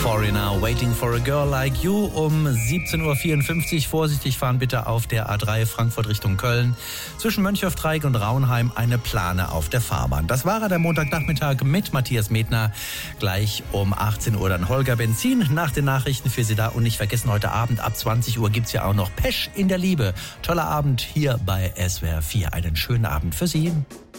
Foreigner, Waiting for a Girl Like You um 17.54 Uhr. Vorsichtig fahren bitte auf der A3 Frankfurt Richtung Köln. Zwischen Mönchhöft-Dreieck und Raunheim eine Plane auf der Fahrbahn. Das war der Montagnachmittag mit Matthias Medner. Gleich um 18 Uhr dann Holger Benzin nach den Nachrichten für Sie da. Und nicht vergessen, heute Abend ab 20 Uhr gibt's ja auch noch Pesch in der Liebe. Toller Abend hier bei SWR 4. Einen schönen Abend für Sie.